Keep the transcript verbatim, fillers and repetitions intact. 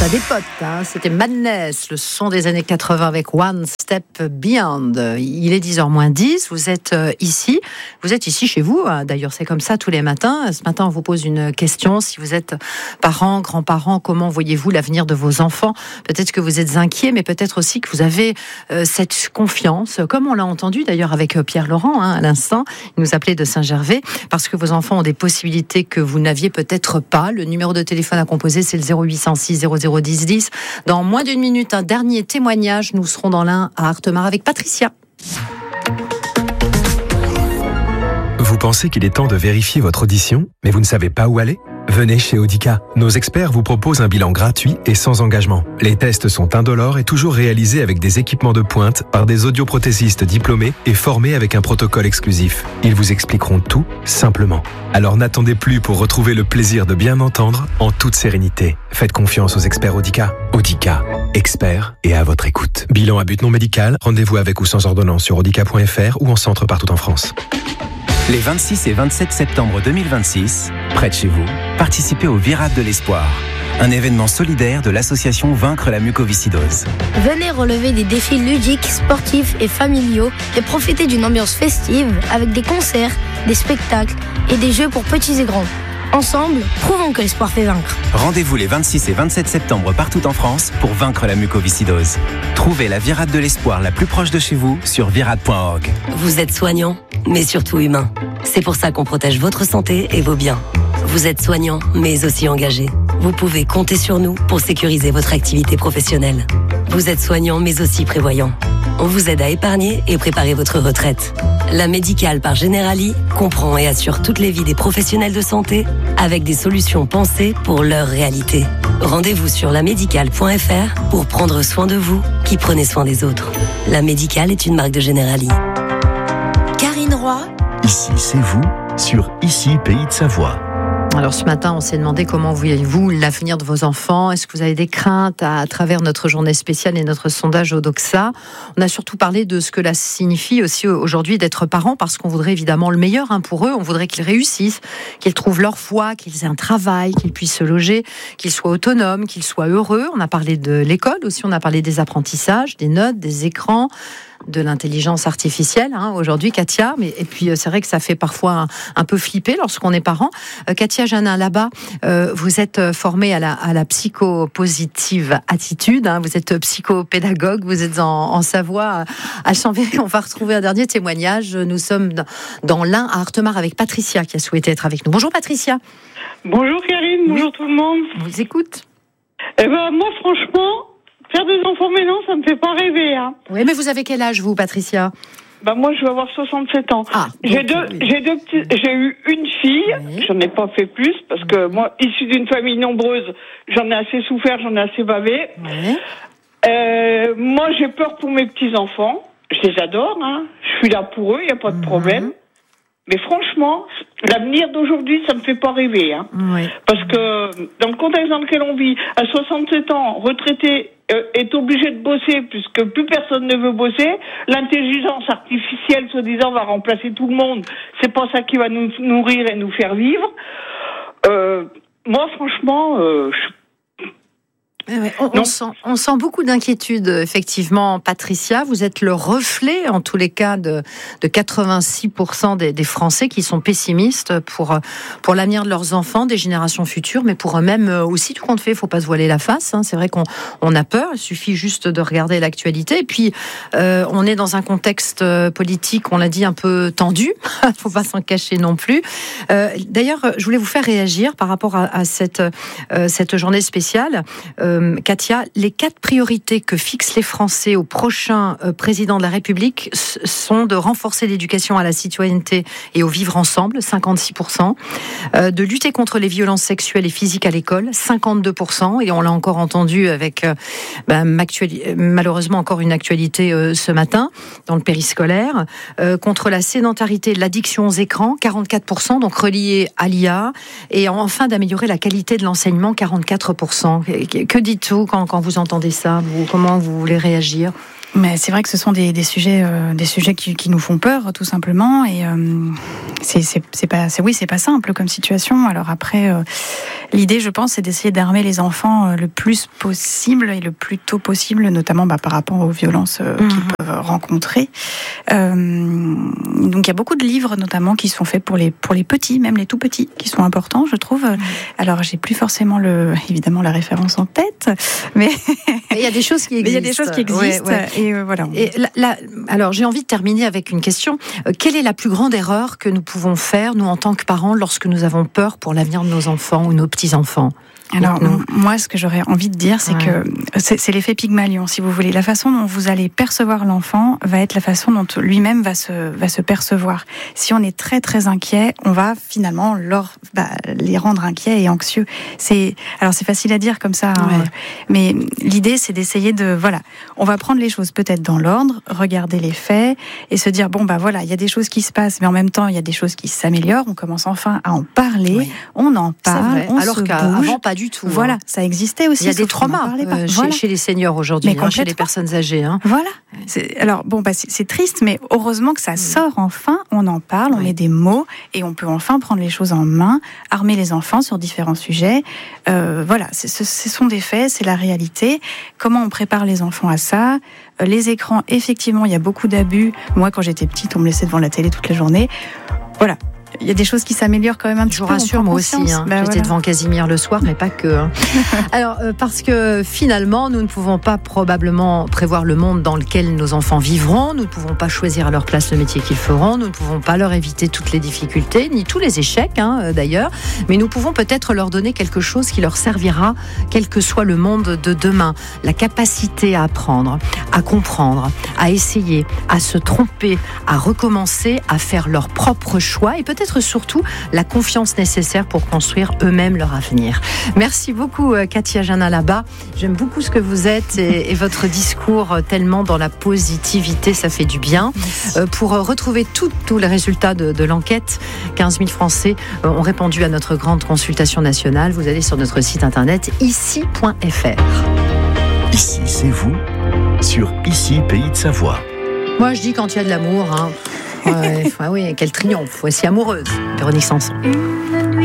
Ça dépote, hein. C'était Madness, le son des années quatre-vingts avec One Step Beyond. Il est dix heures moins dix, vous êtes ici, vous êtes ici chez vous, d'ailleurs c'est comme ça tous les matins. Ce matin on vous pose une question, si vous êtes parents, grands-parents, comment voyez-vous l'avenir de vos enfants? Peut-être que vous êtes inquiets, mais peut-être aussi que vous avez euh, cette confiance, comme on l'a entendu d'ailleurs avec Pierre Laurent hein, à l'instant, il nous appelait de Saint-Gervais, parce que vos enfants ont des possibilités que vous n'aviez peut-être pas. Le numéro de téléphone à composer c'est le zéro huit cent six zéro zéro dix dix. Dans moins d'une minute, un dernier témoignage. Nous serons dans l'Ain à Artemare avec Patricia. Vous pensez qu'il est temps de vérifier votre audition, mais vous ne savez pas où aller ? Venez chez Audica. Nos experts vous proposent un bilan gratuit et sans engagement. Les tests sont indolores et toujours réalisés avec des équipements de pointe par des audioprothésistes diplômés et formés avec un protocole exclusif. Ils vous expliqueront tout simplement. Alors n'attendez plus pour retrouver le plaisir de bien entendre en toute sérénité. Faites confiance aux experts Audica. Audica, experts et à votre écoute. Bilan à but non médical, rendez-vous avec ou sans ordonnance sur audica point f r ou en centre partout en France. Les vingt-six et vingt-sept septembre deux mille vingt-six, près de chez vous, participez au Virade de l'Espoir, un événement solidaire de l'association Vaincre la mucoviscidose. Venez relever des défis ludiques, sportifs et familiaux et profiter d'une ambiance festive avec des concerts, des spectacles et des jeux pour petits et grands. Ensemble, prouvons que l'espoir fait vaincre. Rendez-vous les vingt-six et vingt-sept septembre partout en France pour vaincre la mucoviscidose. Trouvez la Virade de l'Espoir la plus proche de chez vous sur virade point org. Vous êtes soignant, mais surtout humain. C'est pour ça qu'on protège votre santé et vos biens. Vous êtes soignant, mais aussi engagé. Vous pouvez compter sur nous pour sécuriser votre activité professionnelle. Vous êtes soignant, mais aussi prévoyant. On vous aide à épargner et préparer votre retraite. La Médicale par Generali comprend et assure toutes les vies des professionnels de santé avec des solutions pensées pour leur réalité. Rendez-vous sur la médicale point f r pour prendre soin de vous qui prenez soin des autres. La Médicale est une marque de Generali. Karine Roy. Ici, c'est vous sur Ici, Pays de Savoie. Alors ce matin, on s'est demandé comment voyez-vous l'avenir de vos enfants. Est-ce que vous avez des craintes à, à travers notre journée spéciale et notre sondage au Doxa? On a surtout parlé de ce que cela signifie aussi aujourd'hui d'être parents, parce qu'on voudrait évidemment le meilleur hein, pour eux. On voudrait qu'ils réussissent, qu'ils trouvent leur voie, qu'ils aient un travail, qu'ils puissent se loger, qu'ils soient autonomes, qu'ils soient heureux. On a parlé de l'école aussi, on a parlé des apprentissages, des notes, des écrans, de l'intelligence artificielle hein, aujourd'hui, Katia. Mais, et puis, c'est vrai que ça fait parfois un, un peu flipper lorsqu'on est parent. Euh, Katia Janin, là-bas, euh, vous êtes formée à la, à la psychopositive attitude. Hein, vous êtes psychopédagogue, vous êtes en, en Savoie, à Chambéry. On va retrouver un dernier témoignage. Nous sommes dans, dans l'Ain, à Artemare, avec Patricia, qui a souhaité être avec nous. Bonjour Patricia. Bonjour Karine, bonjour oui. Tout le monde. On vous écoute. Eh ben, moi, franchement... Faire des enfants maintenant, ça me fait pas rêver. Hein. Oui, mais vous avez quel âge, vous, Patricia? Bah moi, je vais avoir soixante-sept ans. Ah, j'ai deux, oui. j'ai deux petits, j'ai eu une fille. Oui. J'en ai pas fait plus parce que moi, issue d'une famille nombreuse, j'en ai assez souffert, j'en ai assez bavé. Oui. Euh, moi, j'ai peur pour mes petits enfants. Je les adore. Hein. Je suis là pour eux, il y a pas de mmh. problème. Mais franchement, l'avenir d'aujourd'hui, ça me fait pas rêver. Hein. Oui. Parce que dans le contexte dans lequel on vit, à soixante-sept ans, retraité, euh, est obligé de bosser puisque plus personne ne veut bosser. L'intelligence artificielle, soi-disant, va remplacer tout le monde. C'est pas ça qui va nous nourrir et nous faire vivre. Euh, moi, franchement, euh, je Ouais, on, on, sent, on sent beaucoup d'inquiétude, effectivement, Patricia. Vous êtes le reflet, en tous les cas, de, de quatre-vingt-six pour cent des, des Français qui sont pessimistes pour, pour l'avenir de leurs enfants, des générations futures, mais pour eux-mêmes aussi. Tout compte fait, il ne faut pas se voiler la face. Hein. C'est vrai qu'on on a peur, il suffit juste de regarder l'actualité. Et puis, euh, on est dans un contexte politique, on l'a dit, un peu tendu. Il ne faut pas s'en cacher non plus. Euh, d'ailleurs, je voulais vous faire réagir par rapport à, à cette, euh, cette journée spéciale. Euh, Katia, les quatre priorités que fixent les Français au prochain euh, président de la République sont de renforcer l'éducation à la citoyenneté et au vivre ensemble, cinquante-six pour cent, euh, de lutter contre les violences sexuelles et physiques à l'école, cinquante-deux pour cent, et on l'a encore entendu avec euh, bah, malheureusement encore une actualité euh, ce matin dans le périscolaire, euh, contre la sédentarité, l'addiction aux écrans, quarante-quatre pour cent, donc relié à l'I A, et enfin d'améliorer la qualité de l'enseignement, quarante-quatre pour cent. Que dites-vous quand, quand vous entendez ça? Vous, comment vous voulez réagir? Mais c'est vrai que ce sont des, des sujets, euh, des sujets qui, qui nous font peur, tout simplement. Et euh, c'est, c'est, c'est pas, c'est, oui, c'est pas simple comme situation. Alors après, euh, l'idée, je pense, c'est d'essayer d'armer les enfants euh, le plus possible et le plus tôt possible, notamment bah, par rapport aux violences euh, mmh. qu'ils peuvent rencontrer. Euh, donc il y a beaucoup de livres, notamment, qui sont faits pour les pour les petits, même les tout petits, qui sont importants, je trouve. Mmh. Alors j'ai plus forcément le, évidemment, la référence en tête, mais il y a des choses qui existent. Il y a des choses qui existent. Ouais, ouais. Et euh, voilà. Et la, la, alors, j'ai envie de terminer avec une question. Euh, quelle est la plus grande erreur que nous pouvons faire, nous, en tant que parents, lorsque nous avons peur pour l'avenir de nos enfants ou nos petits-enfants ? Alors, m- moi, ce que j'aurais envie de dire, c'est ouais. que c'est, c'est l'effet Pygmalion, si vous voulez. La façon dont vous allez percevoir l'enfant va être la façon dont lui-même va se, va se percevoir. Si on est très, très inquiet, on va finalement leur, bah, les rendre inquiets et anxieux. C'est, alors, c'est facile à dire comme ça, hein, ouais. mais l'idée, c'est d'essayer de, voilà, on va prendre les choses peut-être dans l'ordre, regarder les faits et se dire, bon, bah voilà, il y a des choses qui se passent, mais en même temps, il y a des choses qui s'améliorent. On commence enfin à en parler, oui. on en parle, on alors se qu'avant, bouge. Pas du tout. Voilà, hein. Ça existait aussi. Il y a des traumas euh, chez, voilà. chez les seniors aujourd'hui, hein, chez les personnes âgées. Hein. Voilà. C'est, alors, bon, bah, c'est, c'est triste, mais heureusement que ça mmh. sort enfin, on en parle, on oui. met des mots, et on peut enfin prendre les choses en main, armer les enfants sur différents sujets. Euh, voilà, c'est, ce, ce sont des faits, c'est la réalité. Comment on prépare les enfants à ça ? euh, Les écrans, effectivement, il y a beaucoup d'abus. Moi, quand j'étais petite, on me laissait devant la télé toute la journée. Voilà. Il y a des choses qui s'améliorent quand même un petit peu. Je vous rassure, moi aussi. Hein. Bah, J'étais voilà. devant Casimir le soir, mais pas que. Hein. Alors, euh, parce que finalement, nous ne pouvons pas probablement prévoir le monde dans lequel nos enfants vivront. Nous ne pouvons pas choisir à leur place le métier qu'ils feront. Nous ne pouvons pas leur éviter toutes les difficultés, ni tous les échecs, hein, d'ailleurs. Mais nous pouvons peut-être leur donner quelque chose qui leur servira, quel que soit le monde de demain. La capacité à apprendre, à comprendre, à essayer, à se tromper, à recommencer, à faire leurs propres choix et peut-être surtout la confiance nécessaire pour construire eux-mêmes leur avenir. Merci beaucoup Katia Janalaba. J'aime beaucoup ce que vous êtes et, et votre discours tellement dans la positivité, ça fait du bien. Euh, pour retrouver tous les résultats de, de l'enquête, quinze mille Français ont répondu à notre grande consultation nationale. Vous allez sur notre site internet ici point f r. Ici, c'est vous sur Ici, Pays de Savoie. Moi, je dis quand il y a de l'amour, hein. Ouais, enfin, oui, quel triomphe. Voici amoureuse, Véronique Sanson.